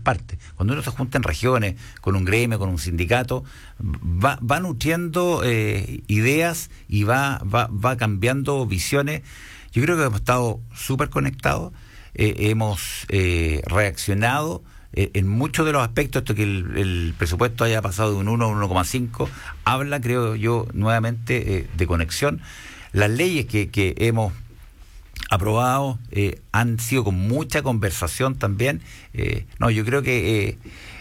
partes. Cuando uno se junta en regiones, con un gremio, con un sindicato, va nutriendo ideas y va cambiando visiones. Yo creo que hemos estado súper conectados, hemos reaccionado en muchos de los aspectos. Esto que el presupuesto haya pasado de un 1 a un 1,5 habla, creo yo, nuevamente de conexión. Las leyes que hemos aprobado han sido con mucha conversación también. Yo creo que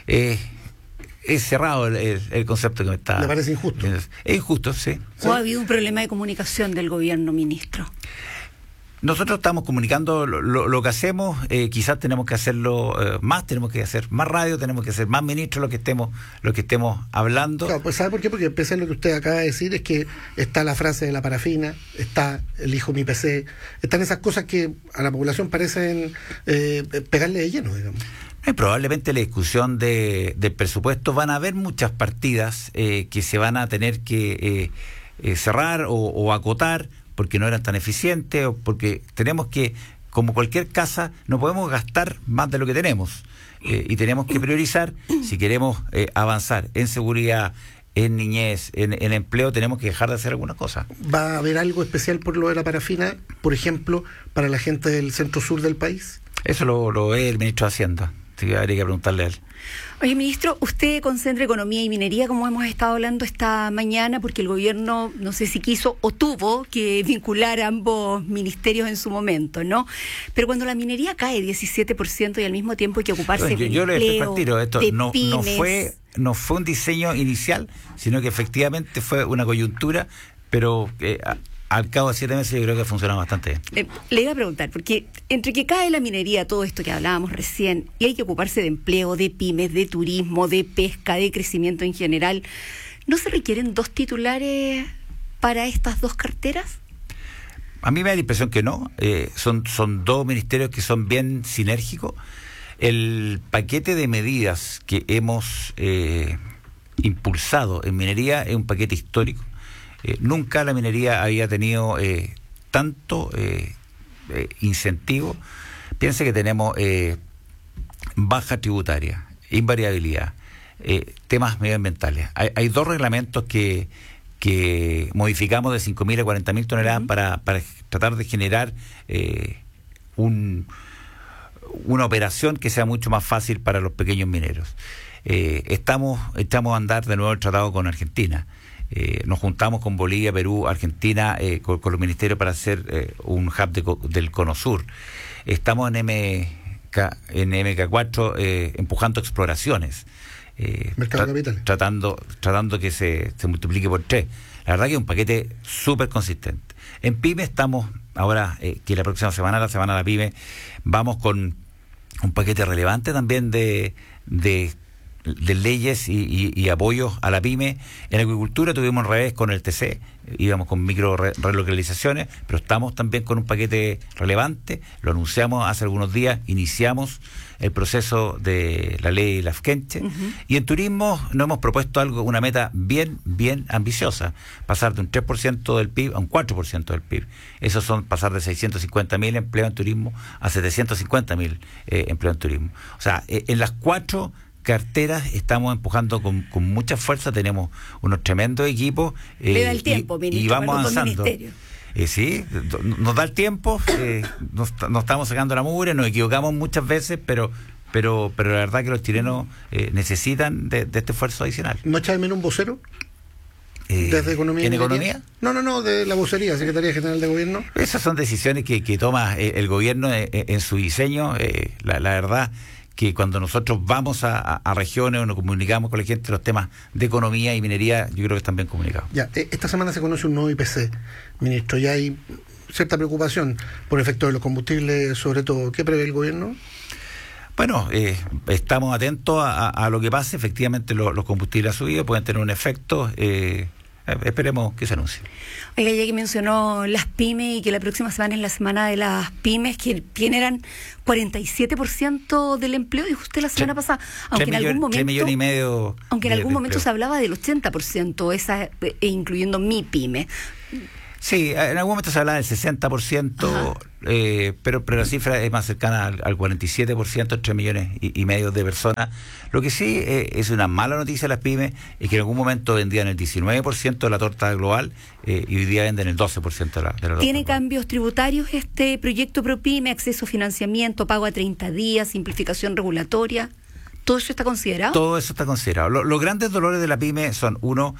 es cerrado el concepto que me está... ¿Le parece injusto? Es injusto, sí. ¿O ha habido un problema de comunicación del gobierno, ministro? Nosotros estamos comunicando lo que hacemos, quizás tenemos que hacerlo más, tenemos que hacer más radio, tenemos que hacer más ministros lo que estemos hablando. Claro, pues ¿sabe por qué? Porque pese a lo que usted acaba de decir, es que está la frase de la parafina, está elijo mi PC, están esas cosas que a la población parecen pegarle de lleno, digamos. Probablemente la discusión del presupuesto van a haber muchas partidas que se van a tener que cerrar o acotar, porque no eran tan eficientes, o porque tenemos que, como cualquier casa, no podemos gastar más de lo que tenemos, y tenemos que priorizar. Si queremos avanzar en seguridad, en niñez, en empleo, tenemos que dejar de hacer algunas cosas. ¿Va a haber algo especial por lo de la parafina, por ejemplo, para la gente del centro-sur del país? Eso lo es el ministro de Hacienda, así que habría que preguntarle a él. Oye, ministro, usted concentra economía y minería, como hemos estado hablando esta mañana, porque el gobierno, no sé si quiso o tuvo que vincular a ambos ministerios en su momento, ¿no? Pero cuando la minería cae 17% y al mismo tiempo hay que ocuparse del yo le empleo, explico al tiro, esto de no fue un diseño inicial, sino que efectivamente fue una coyuntura, pero al cabo de 7 meses yo creo que funciona bastante bien. Le iba a preguntar, porque entre que cae la minería, todo esto que hablábamos recién, y hay que ocuparse de empleo, de pymes, de turismo, de pesca, de crecimiento en general, ¿no se requieren 2 titulares para estas 2 carteras? A mí me da la impresión que no. Son 2 ministerios que son bien sinérgicos. El paquete de medidas que hemos impulsado en minería es un paquete histórico. Nunca la minería había tenido tanto incentivo. Piense que tenemos baja tributaria, invariabilidad, temas medioambientales. Hay 2 reglamentos que modificamos de 5.000 a 40.000 toneladas para tratar de generar una operación que sea mucho más fácil para los pequeños mineros. Echamos a andar de nuevo el tratado con Argentina. Nos juntamos con Bolivia, Perú, Argentina, con los ministerios para hacer un hub del Cono Sur. Estamos en MK4 empujando exploraciones, Mercado de capitales, tratando que se multiplique por 3. La verdad que es un paquete súper consistente. En PYME estamos ahora, que la próxima semana, la semana de la PYME, vamos con un paquete relevante también de leyes y apoyos a la PYME. En agricultura tuvimos al revés con el TC, íbamos con micro relocalizaciones, pero estamos también con un paquete relevante. Lo anunciamos hace algunos días, iniciamos el proceso de la ley Lafkenche. Y en turismo nos hemos propuesto una meta bien ambiciosa, pasar de un 3% del PIB a un 4% del PIB. Eso son pasar de 650.000 empleos en turismo a 750.000 empleos en turismo. O sea, en las 4 carteras estamos empujando con mucha fuerza, tenemos unos tremendos equipos. Le da el tiempo, ministro, y vamos avanzando. Sí, nos da el tiempo, nos estamos sacando la mugre, nos equivocamos muchas veces, pero la verdad que los chilenos necesitan de este esfuerzo adicional. ¿No echa de menos un vocero? ¿Desde Economía? ¿En Economía? No, de la vocería, Secretaría General de Gobierno. Esas son decisiones que toma el gobierno en su diseño. La verdad que cuando nosotros vamos a regiones o nos comunicamos con la gente, los temas de economía y minería, yo creo que están bien comunicados. Ya, esta semana se conoce un nuevo IPC, ministro, ya hay cierta preocupación por efecto de los combustibles, sobre todo. ¿Qué prevé el gobierno? Bueno, estamos atentos a lo que pase. Efectivamente, los combustibles han subido, pueden tener un efecto. Esperemos que se anuncie. Oiga, ya que mencionó las pymes y que la próxima semana es la semana de las pymes, que generan 47% del empleo, dijo usted la semana pasada, aunque en algún momento 3,5 millones. Aunque en algún momento se hablaba del 80%, esa incluyendo mi pyme. Sí, en algún momento se hablaba del 60%, pero la cifra es más cercana al 47%, 3 millones y medio de personas. Lo que sí es una mala noticia a las pymes es que en algún momento vendían el 19% de la torta global y hoy día venden el 12% de la torta. ¿Tiene cambios tributarios este proyecto ProPyme, acceso a financiamiento, pago a 30 días, simplificación regulatoria? ¿Todo eso está considerado? Todo eso está considerado. Los grandes dolores de la pyme son, uno,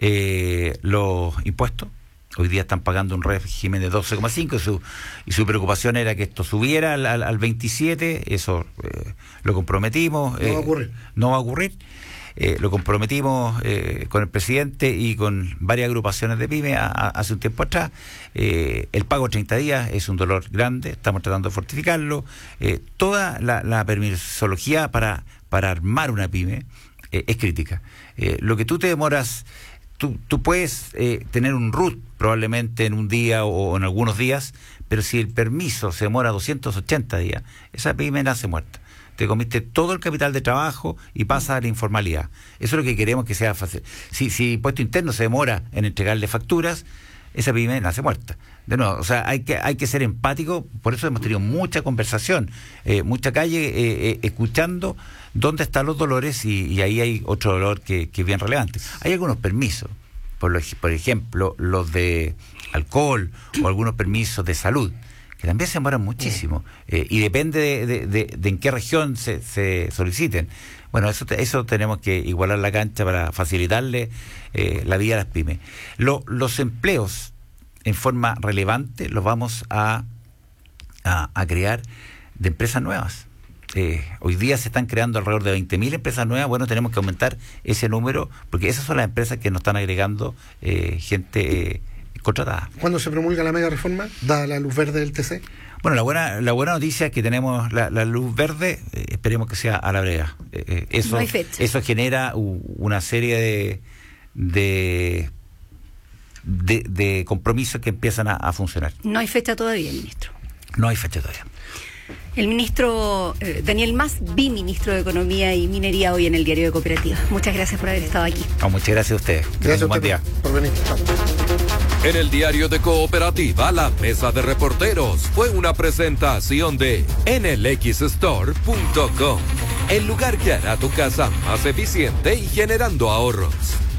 los impuestos. Hoy día están pagando un régimen de 12,5 y su preocupación era que esto subiera al 27, eso lo comprometimos. No va a ocurrir. No va a ocurrir. Lo comprometimos con el presidente y con varias agrupaciones de pyme hace un tiempo atrás. El pago a 30 días es un dolor grande, estamos tratando de fortificarlo. Toda la permisología para armar una pyme es crítica. Lo que tú te demoras... Tú puedes tener un RUT probablemente en un día o en algunos días, pero si el permiso se demora 280 días, esa pyme nace muerta. Te comiste todo el capital de trabajo y pasa a la informalidad. Eso es lo que queremos que sea fácil. Si impuesto interno se demora en entregarle facturas, esa pyme nace muerta. De nuevo, o sea, hay que ser empático, por eso hemos tenido mucha conversación, mucha calle escuchando dónde están los dolores y ahí hay otro dolor que es bien relevante. Hay algunos permisos, por ejemplo, los de alcohol o algunos permisos de salud, que también se demoran muchísimo y depende de en qué región se soliciten. Bueno, eso tenemos que igualar la cancha para facilitarle la vida a las pymes. Los empleos en forma relevante los vamos a crear de empresas nuevas. Hoy día se están creando alrededor de 20.000 empresas nuevas. Bueno, tenemos que aumentar ese número porque esas son las empresas que nos están agregando gente contratada. ¿Cuándo se promulga la mega reforma? ¿Da la luz verde del TC? Bueno, la buena noticia es que tenemos la luz verde, esperemos que sea a la breva. No hay fecha. Eso genera una serie de compromisos que empiezan a funcionar. No hay fecha todavía, ministro. No hay fecha todavía. El ministro Daniel Mas, biministro de Economía y Minería, hoy en el Diario de Cooperativa. Muchas gracias por haber estado aquí. Muchas gracias a ustedes. Gracias buen día. por venir. Chao. En el Diario de Cooperativa, la mesa de reporteros fue una presentación de nlxstore.com, el lugar que hará tu casa más eficiente y generando ahorros.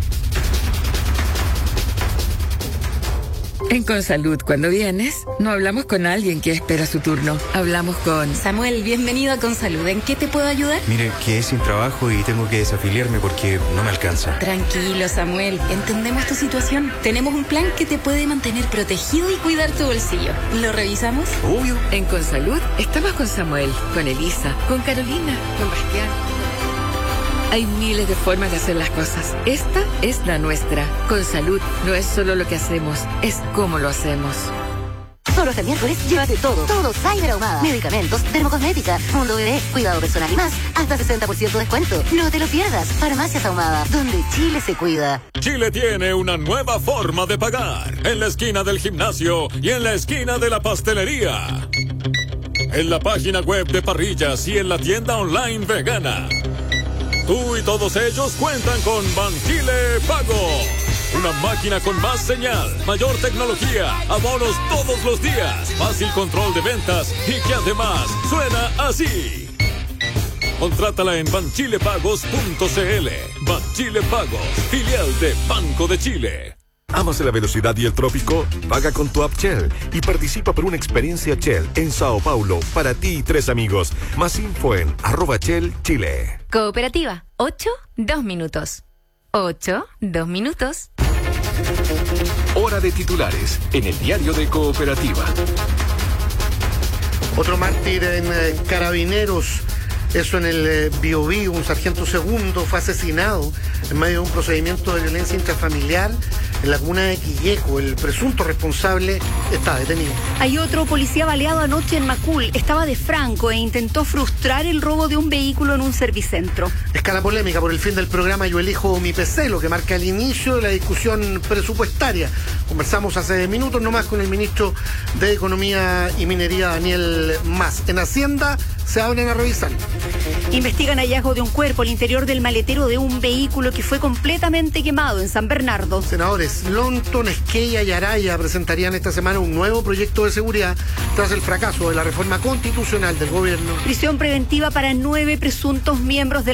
En Consalud, cuando vienes, no hablamos con alguien que espera su turno. Hablamos con... Samuel, bienvenido a Consalud. ¿En qué te puedo ayudar? Mire, que es sin trabajo y tengo que desafiliarme porque no me alcanza. Tranquilo, Samuel. Entendemos tu situación. Tenemos un plan que te puede mantener protegido y cuidar tu bolsillo. ¿Lo revisamos? Obvio. En Consalud, estamos con Samuel, con Elisa, con Carolina, con Bastián. Hay miles de formas de hacer las cosas. Esta es la nuestra. Consalud no es solo lo que hacemos, es cómo lo hacemos. Solo este miércoles llévate todo Cyber Ahumada. Medicamentos, dermocosmética, mundo bebé, cuidado personal y más. Hasta 60% de descuento. No te lo pierdas. Farmacias Ahumada, donde Chile se cuida. Chile tiene una nueva forma de pagar. En la esquina del gimnasio y en la esquina de la pastelería. En la página web de Parrillas y en la tienda online vegana. Tú y todos ellos cuentan con Banchile Pago. Una máquina con más señal, mayor tecnología, abonos todos los días, fácil control de ventas y que además suena así. Contrátala en banchilepagos.cl. Banchile Pagos, filial de Banco de Chile. ¿Amas la velocidad y el trópico? Paga con tu app Shell y participa por una experiencia Shell en Sao Paulo para ti y 3 amigos. Más info en @Shell Chile. Cooperativa, 8, 2 minutos. 8, 2 minutos. Hora de titulares en el Diario de Cooperativa. Otro mártir en Carabineros. Eso en el Biobío, un sargento segundo fue asesinado en medio de un procedimiento de violencia intrafamiliar en la comuna de Quilleco. El presunto responsable está detenido. Hay otro policía baleado anoche en Macul. Estaba de franco e intentó frustrar el robo de un vehículo en un servicentro. Escala polémica por el fin del programa Yo elijo mi PC, lo que marca el inicio de la discusión presupuestaria. Conversamos hace minutos nomás con el ministro de Economía y Minería, Daniel Mas. En Hacienda se abren a revisar. Investigan hallazgo de un cuerpo al interior del maletero de un vehículo que fue completamente quemado en San Bernardo. Senadores Lonton, Esquella y Araya presentarían esta semana un nuevo proyecto de seguridad tras el fracaso de la reforma constitucional del gobierno. Prisión preventiva para 9 presuntos miembros de